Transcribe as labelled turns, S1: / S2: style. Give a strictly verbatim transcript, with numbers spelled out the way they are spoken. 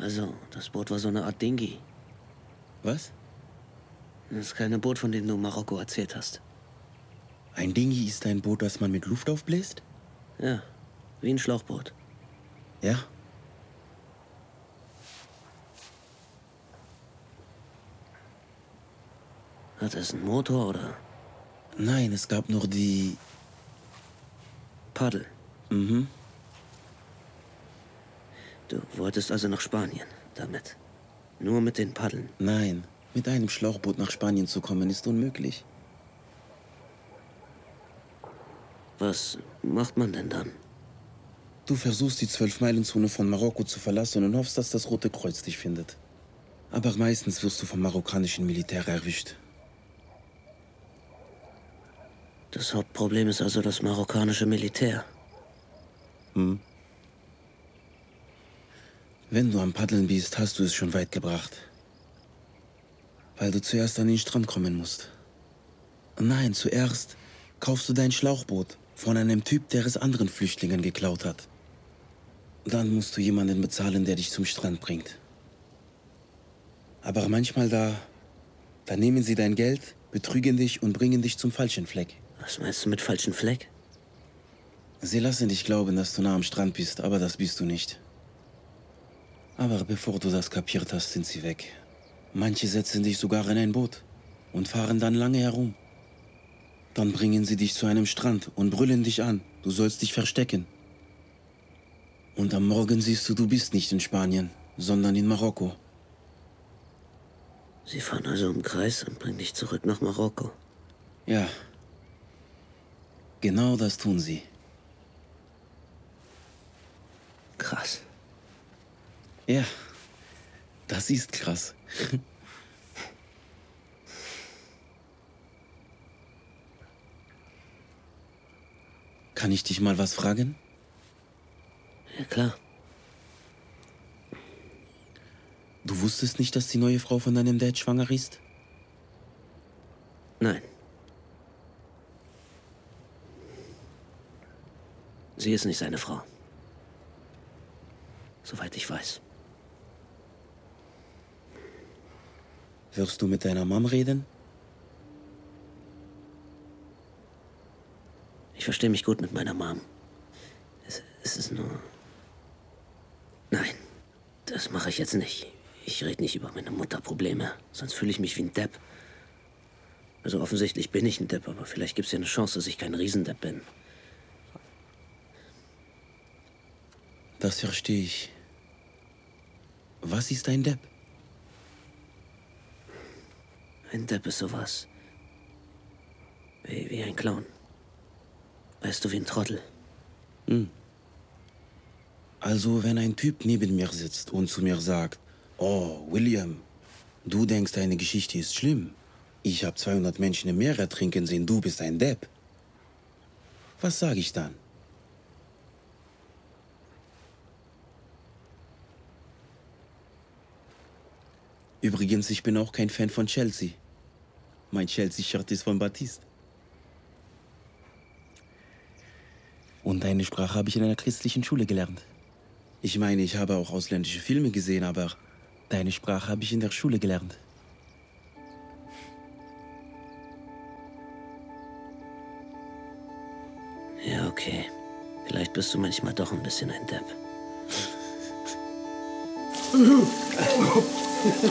S1: Also, das Boot war so eine Art Dingi.
S2: Was?
S1: Das ist keine Boot, von dem du Marokko erzählt hast.
S2: Ein Dingi ist ein Boot, das man mit Luft aufbläst?
S1: Ja, wie ein Schlauchboot.
S2: Ja.
S1: Hat es einen Motor oder?
S2: Nein, es gab nur die...
S1: Paddel.
S2: Mhm.
S1: Du wolltest also nach Spanien damit? Nur mit den Paddeln?
S2: Nein, mit einem Schlauchboot nach Spanien zu kommen ist unmöglich.
S1: Was macht man denn dann?
S2: Du versuchst, die Zwölf-Meilen-Zone von Marokko zu verlassen und hoffst, dass das Rote Kreuz dich findet. Aber meistens wirst du vom marokkanischen Militär erwischt.
S1: Das Hauptproblem ist also das marokkanische Militär.
S2: Hm. Wenn du am Paddeln bist, hast du es schon weit gebracht. Weil du zuerst an den Strand kommen musst. Nein, zuerst kaufst du dein Schlauchboot von einem Typ, der es anderen Flüchtlingen geklaut hat. Dann musst du jemanden bezahlen, der dich zum Strand bringt. Aber manchmal da, da nehmen sie dein Geld, betrügen dich und bringen dich zum falschen Fleck.
S1: Was meinst du mit falschen Fleck?
S2: Sie lassen dich glauben, dass du nah am Strand bist, aber das bist du nicht. Aber bevor du das kapiert hast, sind sie weg. Manche setzen dich sogar in ein Boot und fahren dann lange herum. Dann bringen sie dich zu einem Strand und brüllen dich an. Du sollst dich verstecken. Und am Morgen siehst du, du bist nicht in Spanien, sondern in Marokko.
S1: Sie fahren also im Kreis und bringen dich zurück nach Marokko.
S2: Ja. Genau das tun sie.
S1: Krass.
S2: Ja, das ist krass. Kann ich dich mal was fragen?
S1: Ja, klar.
S2: Du wusstest nicht, dass die neue Frau von deinem Dad schwanger ist?
S1: Nein. Sie ist nicht seine Frau. Soweit ich weiß.
S2: Wirst du mit deiner Mom reden?
S1: Ich verstehe mich gut mit meiner Mom. Es, es ist nur... Nein, das mache ich jetzt nicht. Ich rede nicht über meine Mutterprobleme, sonst fühle ich mich wie ein Depp. Also offensichtlich bin ich ein Depp, aber vielleicht gibt es ja eine Chance, dass ich kein Riesendepp bin.
S2: Das verstehe ich. Was ist ein Depp?
S1: Ein Depp ist sowas. Wie, wie ein Clown. Weißt du, wie ein Trottel.
S2: Hm. Also, wenn ein Typ neben mir sitzt und zu mir sagt, oh, William, du denkst, deine Geschichte ist schlimm. Ich habe zweihundert Menschen im Meer ertrinken sehen, du bist ein Depp. Was sage ich dann? Übrigens, ich bin auch kein Fan von Chelsea. Mein Chelsea-Shirt ist von Baptiste. Und deine Sprache habe ich in einer christlichen Schule gelernt. Ich meine, ich habe auch ausländische Filme gesehen, aber deine Sprache habe ich in der Schule gelernt.
S1: Ja, okay. Vielleicht bist du manchmal doch ein bisschen ein Depp.